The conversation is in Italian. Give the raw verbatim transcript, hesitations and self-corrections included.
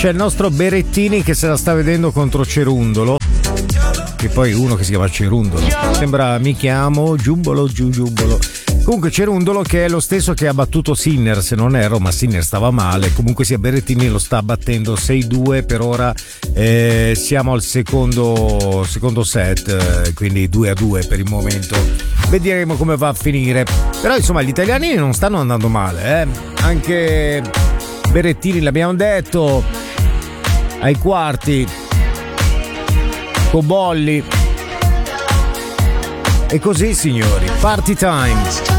c'è il nostro Berettini che se la sta vedendo contro Cerundolo, che poi uno che si chiama Cerundolo sembra mi chiamo Giumbolo giù Giumbolo. Comunque Cerundolo, che è lo stesso che ha battuto Sinner, se non erro, ma Sinner stava male. Comunque sia, Berettini lo sta battendo sei due per ora. Eh, siamo al secondo, secondo set, eh, quindi due a due per il momento. Vedremo come va a finire. Però insomma gli italiani non stanno andando male, eh. Anche Berettini, l'abbiamo detto, ai quarti, Cobolli. E così, signori, party time.